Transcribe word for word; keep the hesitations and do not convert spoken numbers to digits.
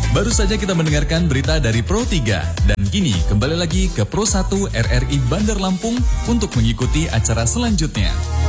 Baru saja kita mendengarkan berita dari Pro tiga. Dan kini kembali lagi ke Pro satu R R I Bandar Lampung untuk mengikuti acara selanjutnya.